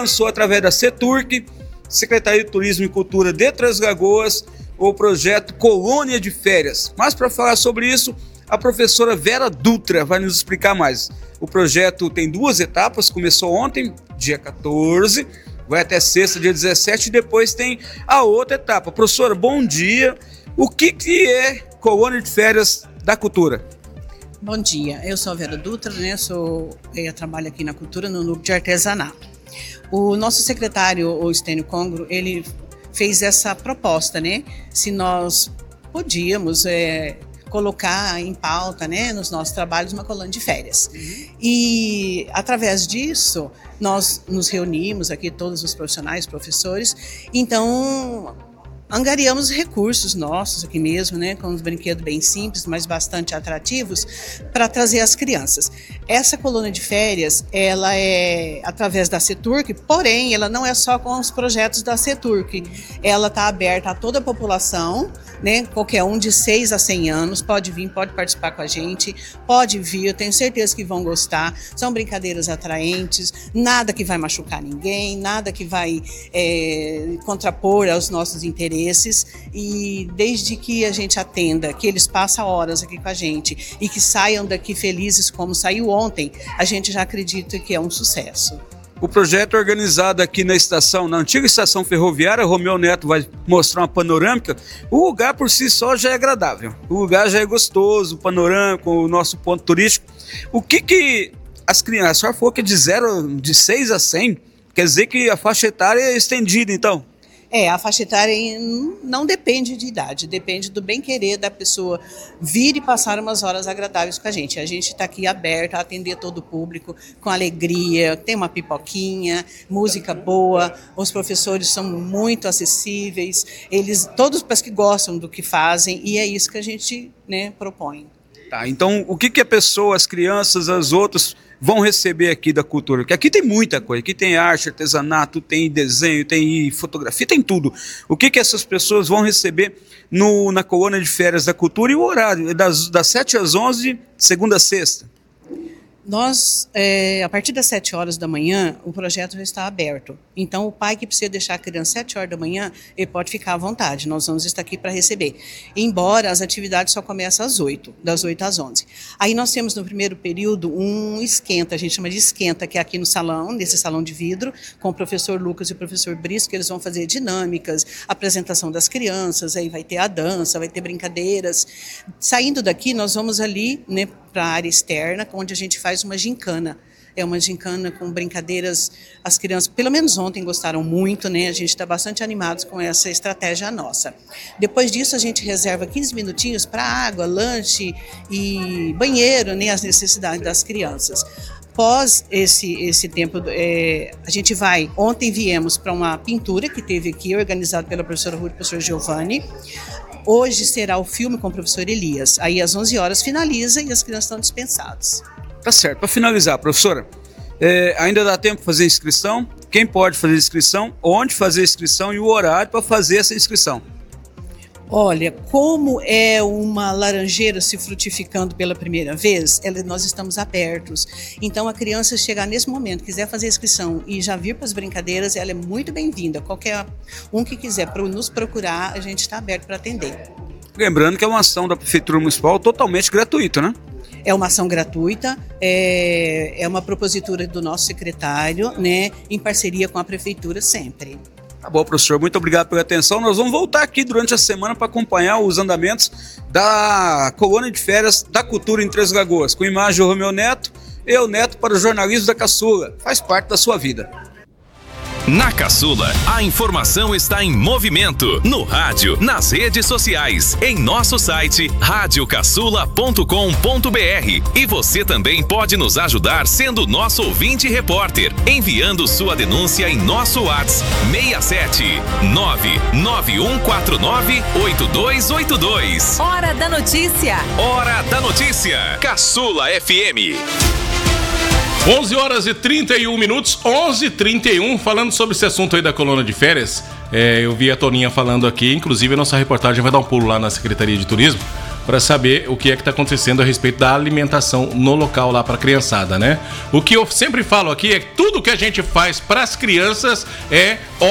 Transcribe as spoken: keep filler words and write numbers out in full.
lançou através da CETURC, Secretaria de Turismo e Cultura de Três Lagoas, o projeto Colônia de Férias. Mas para falar sobre isso, a professora Vera Dutra vai nos explicar mais. O projeto tem duas etapas, começou ontem, dia quatorze, vai até sexta, dia dezessete, e depois tem a outra etapa. Professora, bom dia. O que, que é Colônia de Férias da Cultura? Bom dia, eu sou a Vera Dutra, né? Sou, eu trabalho aqui na Cultura, no núcleo de artesanato. O nosso secretário, o Estênio Congro, ele fez essa proposta, né? Se nós podíamos é, colocar em pauta, né, nos nossos trabalhos, uma colônia de férias. Uhum. E, através disso, nós nos reunimos aqui, todos os profissionais, professores, então angariamos recursos nossos aqui mesmo, né, com uns brinquedos bem simples, mas bastante atrativos, para trazer as crianças. Essa colônia de férias, ela é através da CETURC, porém, ela não é só com os projetos da CETURC, ela está aberta a toda a população, né, qualquer um de seis a cem anos, pode vir, pode participar com a gente, pode vir, eu tenho certeza que vão gostar, são brincadeiras atraentes, nada que vai machucar ninguém, nada que vai é, contrapor aos nossos interesses, e desde que a gente atenda, que eles passam horas aqui com a gente e que saiam daqui felizes como saiu ontem, a gente já acredita que é um sucesso. O projeto é organizado aqui na estação, na antiga estação ferroviária. Romeu Neto vai mostrar uma panorâmica. O lugar por si só já é agradável, o lugar já é gostoso, panorâmico, o nosso ponto turístico. O que que as crianças, a senhora falou que é de zero, de seis a cem, quer dizer que a faixa etária é estendida então? É, a faixa etária não depende de idade, depende do bem-querer da pessoa vir e passar umas horas agradáveis com a gente. A gente está aqui aberto a atender todo o público com alegria, tem uma pipoquinha, música boa, os professores são muito acessíveis, eles todos parece que gostam do que fazem e é isso que a gente, né, propõe. Tá, então o que, que a pessoa, as crianças, as outras vão receber aqui da cultura? Porque aqui tem muita coisa, aqui tem arte, artesanato, tem desenho, tem fotografia, tem tudo. O que, que essas pessoas vão receber no, na colônia de férias da cultura e o horário? É das, das sete às onze, segunda a sexta? Nós, é, a partir das sete horas da manhã, o projeto já está aberto. Então, o pai que precisa deixar a criança às sete horas da manhã, ele pode ficar à vontade. Nós vamos estar aqui para receber. Embora as atividades só começam às oito, das oito às onze. Aí nós temos no primeiro período um esquenta, a gente chama de esquenta, que é aqui no salão, nesse salão de vidro, com o professor Lucas e o professor Brisco, que eles vão fazer dinâmicas, apresentação das crianças, aí vai ter a dança, vai ter brincadeiras. Saindo daqui, nós vamos ali, né, para a área externa, onde a gente faz uma gincana. É uma gincana com brincadeiras, as crianças, pelo menos ontem, gostaram muito, né? A gente está bastante animados com essa estratégia nossa. Depois disso, a gente reserva quinze minutinhos para água, lanche e banheiro, né? As necessidades das crianças. Após esse, esse tempo, é, a gente vai, ontem viemos para uma pintura que teve aqui, organizada pela professora Ruth e professor Giovanni. Hoje será o filme com o professor Elias. Aí às onze horas finaliza e as crianças estão dispensadas. Tá certo. Para finalizar, professora, é, ainda dá tempo para fazer inscrição? Quem pode fazer inscrição? Onde fazer inscrição e o horário para fazer essa inscrição? Olha, como é uma laranjeira se frutificando pela primeira vez, ela, nós estamos abertos. Então, a criança chegar nesse momento, quiser fazer a inscrição e já vir para as brincadeiras, ela é muito bem-vinda. Qualquer um que quiser nos procurar, a gente está aberto para atender. Lembrando que é uma ação da Prefeitura Municipal totalmente gratuita, né? É uma ação gratuita, é, é uma propositura do nosso secretário, né, em parceria com a Prefeitura sempre. Tá bom, professor, muito obrigado pela atenção. Nós vamos voltar aqui durante a semana para acompanhar os andamentos da colônia de férias da cultura em Três Lagoas, com imagem do Romeu Neto, eu, Neto, para o jornalismo da Caçula. Faz parte da sua vida. Na Caçula, a informação está em movimento, no rádio, nas redes sociais, em nosso site rádio caçula ponto com ponto br. E você também pode nos ajudar sendo nosso ouvinte repórter, enviando sua denúncia em nosso WhatsApp seis sete nove nove um quatro nove oito dois oito dois. Hora da notícia. Hora da notícia. Caçula F M. onze horas e trinta e um minutos, onze e trinta e um, falando sobre esse assunto aí da colônia de férias. É, eu vi a Toninha falando aqui, inclusive a nossa reportagem vai dar um pulo lá na Secretaria de Turismo, para saber o que é que está acontecendo a respeito da alimentação no local lá para a criançada, né? O que eu sempre falo aqui é que tudo que a gente faz para as crianças é